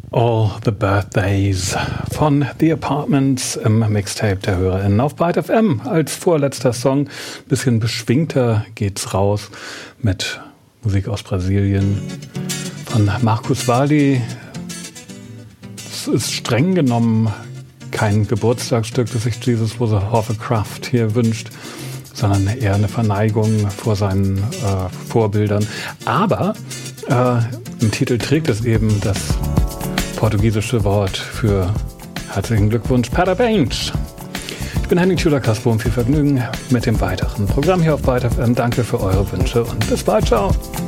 All the Birthdays von The Apartments im Mixtape der HörerInnen auf Byte FM. Als vorletzter Song, bisschen beschwingter geht's raus mit Musik aus Brasilien von Marcos Valle. Es ist streng genommen kein Geburtstagsstück, das sich Jesus Was a Hovercraft hier wünscht, sondern eher eine Verneigung vor seinen Vorbildern. Aber im Titel trägt es eben das portugiesische Wort für herzlichen Glückwunsch, Parabéns. Ich bin Henning Schüler-Kasper und viel Vergnügen mit dem weiteren Programm hier auf Byte FM. Danke für eure Wünsche und bis bald, ciao.